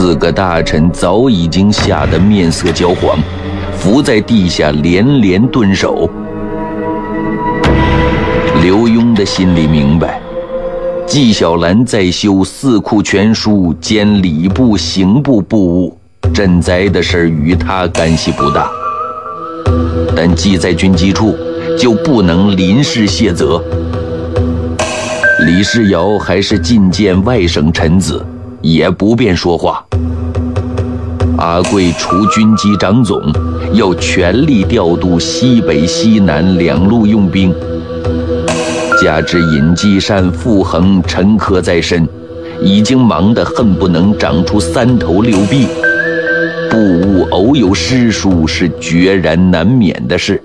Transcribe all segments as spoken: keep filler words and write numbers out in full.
四个大臣早已经吓得面色焦黄，伏在地下连连顿首。刘墉的心里明白，纪晓岚在修《四库全书》兼礼部刑部部务，赈灾的事与他干系不大，但既在军机处，就不能临时卸责。李世尧还是觐见外省臣子，也不便说话。阿贵除军机长总，要全力调度西北西南两路用兵，加之尹继善、傅恒沉疴在身，已经忙得恨不能长出三头六臂，部务偶有失疏是决然难免的事。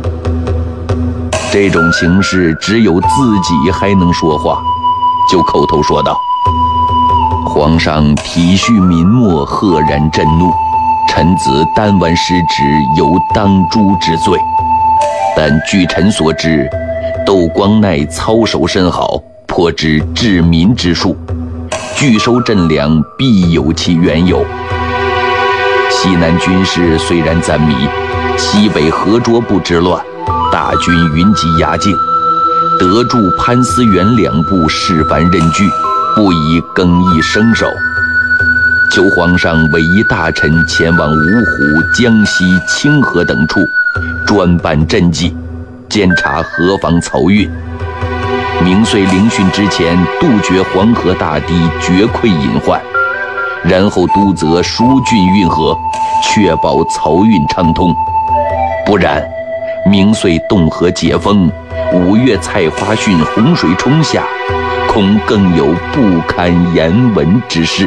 这种情势，只有自己还能说话，就口头说道：“皇上体恤民莫，赫然震怒，臣子单完失职，有当诛之罪。但据臣所知，窦光鼐操守甚好，颇知治民之术，拒收赈粮必有其缘由。西南军事虽然暂靡，西北河卓部之乱，大军云集压境，德助、潘思源两部誓反任据，不宜更易生手。求皇上委以大臣前往芜湖、江西、清河等处，专办赈济，监察河防漕运。明岁聆讯之前，杜绝黄河大堤决溃隐患，然后督责疏浚运河，确保漕运畅通。不然，明岁洞河解封，五月菜花汛，洪水冲下，恐更有不堪言闻之事。”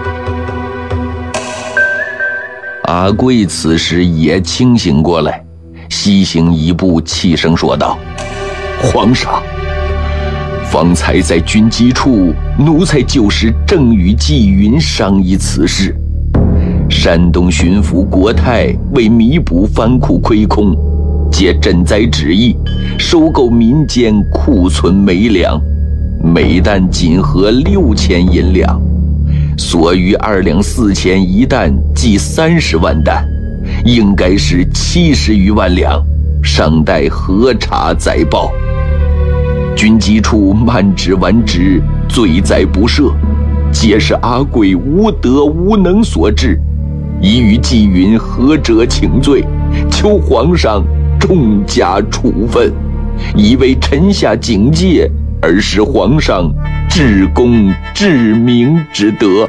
阿贵此时也清醒过来，西行一步，气声说道：“皇上，方才在军机处，奴才就是正与纪云商议此事。山东巡抚国泰为弥补藩库亏空，借赈灾旨意，收购民间库存煤粮，每担仅合六千银两，所余二两四钱一担，计三十万担，应该是七十余万两，尚待核查载报。军机处慢旨完职，罪哉不赦，皆是阿贵无德无能所致，已与纪云合折请罪，求皇上重加处分，以为臣下警戒，而使皇上治公治民之德。”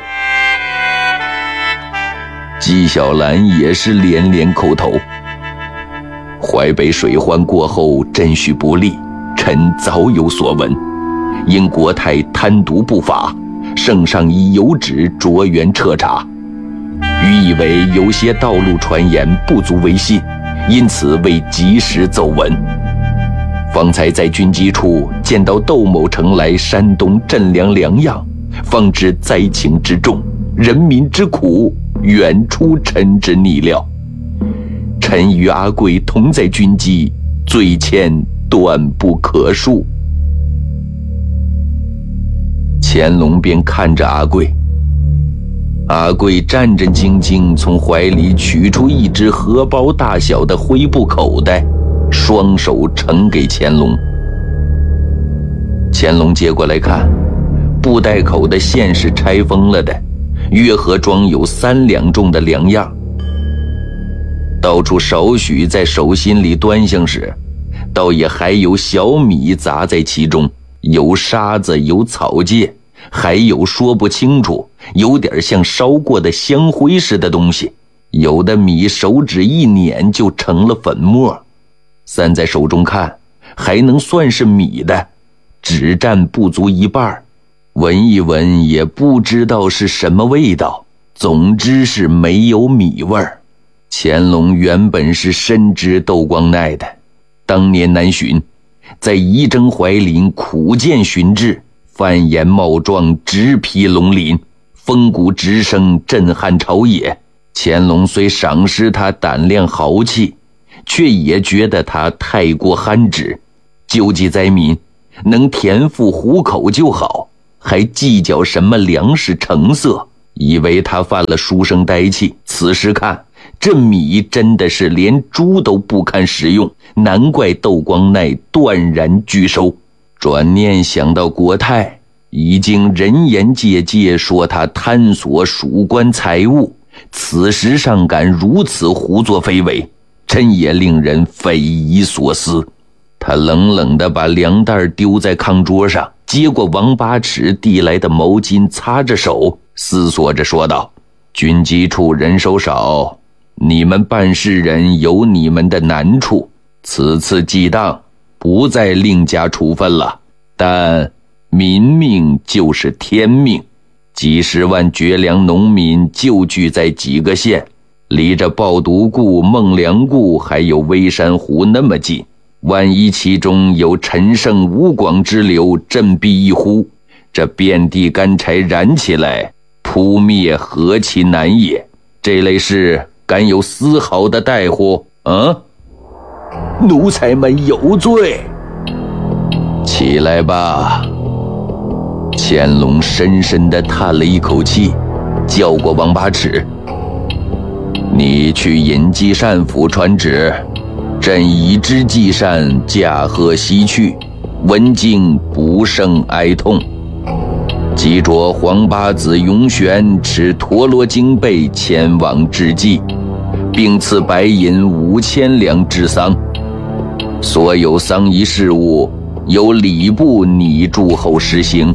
纪晓岚也是连连叩头。淮北水患过后，赈恤不利，臣早有所闻。因国泰贪渎不法，圣上已有旨着员彻查。余以为有些道路传言不足为信，因此未及时奏闻。方才在军机处见到窦某成来山东赈粮粮样，方知灾情之重，人民之苦，远出臣之逆料。臣与阿贵同在军机，罪愆断不可恕。乾隆便看着阿贵，阿贵战战兢兢从怀里取出一只荷包大小的灰布口袋，双手呈给乾隆。乾隆接过来看，布袋口的线是拆封了的，约合装有三两重的粮样。倒出少许在手心里端详时，倒也还有小米砸在其中，有沙子，有草芥，还有说不清楚，有点像烧过的香灰似的东西。有的米手指一捻就成了粉末，散在手中看，还能算是米的，只占不足一半，闻一闻也不知道是什么味道，总之是没有米味儿。乾隆原本是深知窦光鼐的，当年南巡，在仪征怀林苦见巡治，范言茂壮，直披龙鳞，风骨直声，震撼朝野。乾隆虽赏识他胆量豪气，却也觉得他太过憨直，救济灾民，能填腹糊口就好，还计较什么粮食成色， 以为他犯了书生呆气，此时看这米真的是连猪都不堪食用，难怪窦光鼐断然拒收。转念想到国泰已经人言界界说他贪索属官财物，此时尚敢如此胡作非为，真也令人匪夷所思。他冷冷地把粮袋丢在炕桌上，接过王八尺递来的毛巾擦着手，思索着说道：军机处人手少，你们办事人有你们的难处，此次记当不再另加处分了，但民命就是天命，几十万绝粮农民就聚在几个县，离着抱犊固、孟良固还有微山湖那么近，万一其中有陈胜、吴广之流振臂一呼，这遍地干柴燃起来，扑灭何其难也。这类事敢有丝毫的怠忽啊？奴才们有罪。起来吧。乾隆深深地叹了一口气，叫过王八尺：你去尹继善府传旨，朕已知继善驾鹤西去，文经不胜哀痛，即着黄八子永璇持陀罗经被前往致祭，并赐白银五千两治丧，所有丧仪事务由礼部拟祝后实行。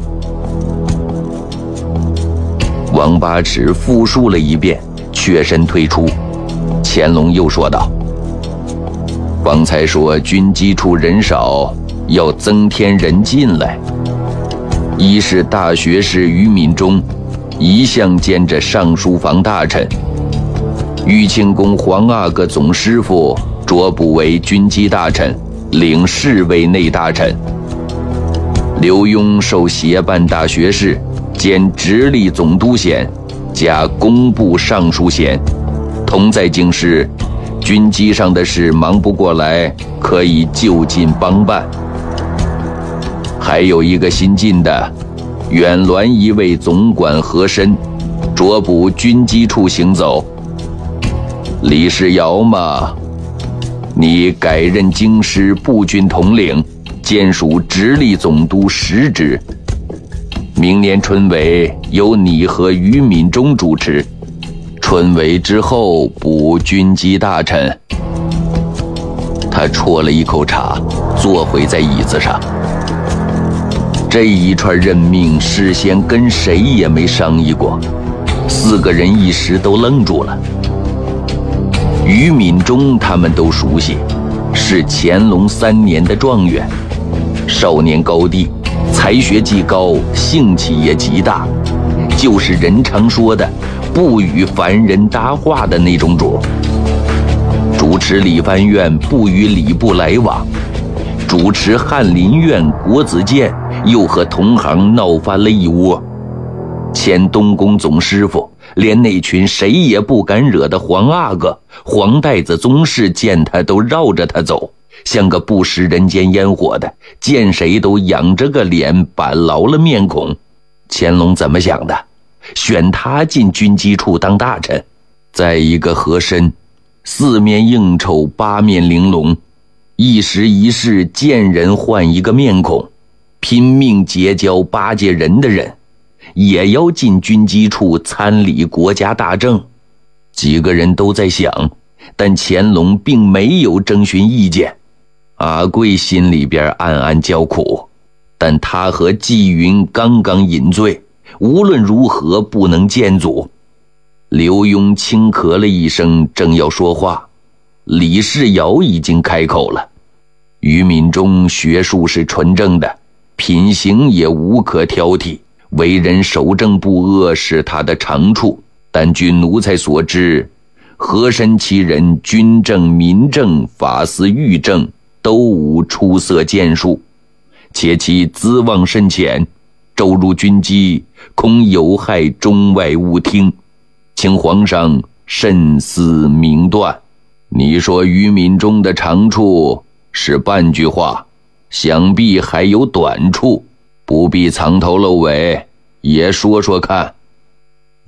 王八尺复述了一遍，却身退出。乾隆又说道：方才说军机处人少，要增添人进来。一是大学士于敏中，一向兼着尚书房大臣；玉清宫黄阿哥总师傅擢补为军机大臣，领侍卫内大臣。刘墉受协办大学士，兼直隶总督衔，加工部尚书衔，同在京师，军机上的事忙不过来，可以就近帮办。还有一个新进的，远銮一位总管和珅，擢补军机处行走。李世尧嘛，你改任京师步军统领，兼属直隶总督实职。明年春闱由你和于敏中主持，春闱之后补军机大臣。他啜了一口茶，坐回在椅子上。这一串任命事先跟谁也没商议过，四个人一时都愣住了。于敏中他们都熟悉，是乾隆三年的状元，少年高第，才学既高，性气也极大，就是人常说的不与凡人搭话的那种主。主持理藩院不与礼部来往，主持翰林院国子监又和同行闹翻了一窝。前东宫总师傅连那群谁也不敢惹的黄阿哥、黄带子宗室见他都绕着他走，像个不食人间烟火的，见谁都仰着个脸，板牢了面孔。乾隆怎么想的？选他进军机处当大臣。再一个和珅，四面应酬，八面玲珑，一时一世见人换一个面孔，拼命结交巴结人的人，也要进军机处参理国家大政。几个人都在想，但乾隆并没有征询意见。阿贵心里边暗暗叫苦，但他和纪云刚刚饮醉，无论如何不能见阻。刘墉轻咳了一声，正要说话，李世尧已经开口了。于敏中学术是纯正的，品行也无可挑剔，为人守正不阿是他的长处，但据奴才所知，和珅其人军政、民政、法司、狱政都无出色建树，且其资望深浅，骤入军机，恐有害中外务厅，请皇上慎思明断。你说于敏中的长处是半句话，想必还有短处，不必藏头露尾，也说说看。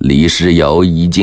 李师尧已经